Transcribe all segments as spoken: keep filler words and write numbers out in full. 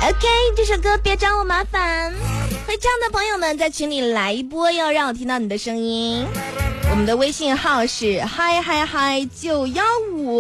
OK， 这首歌别找我麻烦，会唱的朋友们在群里来一波哟，让我听到你的声音。我们的微信号是嗨嗨嗨九幺五，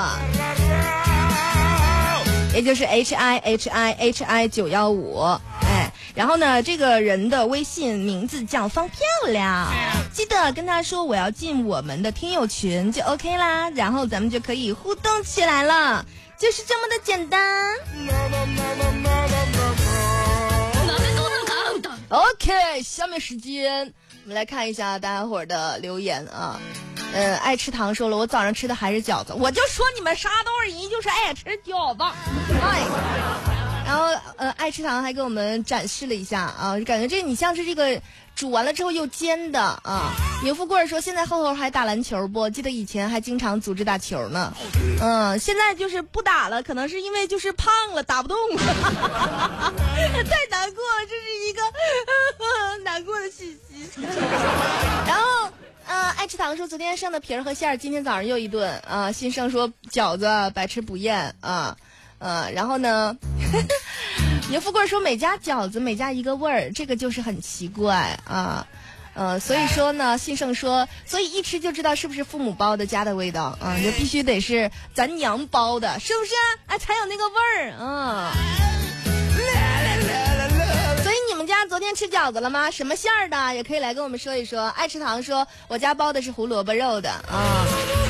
也就是 H I H I H I 九一五。哎，然后呢，这个人的微信名字叫方漂亮，记得跟他说我要进我们的听友群就 OK 啦，然后咱们就可以互动起来了，就是这么的简单。OK， 下面时间我们来看一下大家伙儿的留言啊。呃，爱吃糖说了，我早上吃的还是饺子，我就说你们啥都是一，就是爱吃饺子。哎，然后呃，爱吃糖还给我们展示了一下啊，感觉这你像是这个煮完了之后又煎的啊。牛富贵说，现在后头还打篮球不？记得以前还经常组织打球呢。嗯，现在就是不打了，可能是因为就是胖了，打不动了。太难过了，这是一个呵呵难过的信息。然后呃，爱吃糖说昨天剩的皮儿和馅儿，今天早上又一顿啊。新生说饺子百吃不厌啊。呃，然后呢，牛富贵说每家饺子每家一个味儿，这个就是很奇怪啊。呃，所以说呢，信胜说，所以一吃就知道是不是父母包的家的味道啊，就必须得是咱娘包的，是不是？哎，才有那个味儿啊。所以你们家昨天吃饺子了吗？什么馅儿的？也可以来跟我们说一说。爱吃糖说，我家包的是胡萝卜肉的啊，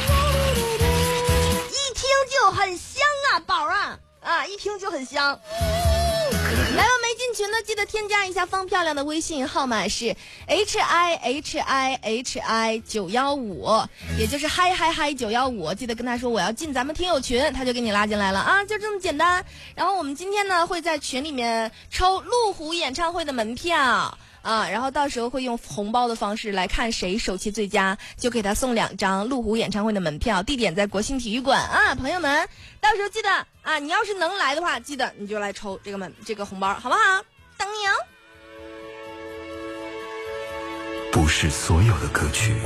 一听就很香啊，宝啊啊，一听就很香。来吧，没进群的记得添加一下方漂亮的微信号码是 H I H I H I 九一五，也就是嗨嗨嗨九一五，记得跟他说我要进咱们听友群，他就给你拉进来了啊，就这么简单。然后我们今天呢会在群里面抽路虎演唱会的门票啊，然后到时候会用红包的方式来看谁手气最佳，就给他送两张路虎演唱会的门票，地点在国庆体育馆啊，朋友们，到时候记得啊，你要是能来的话，记得你就来抽这个门这个红包，好不好？等你哦。 不是所有的歌曲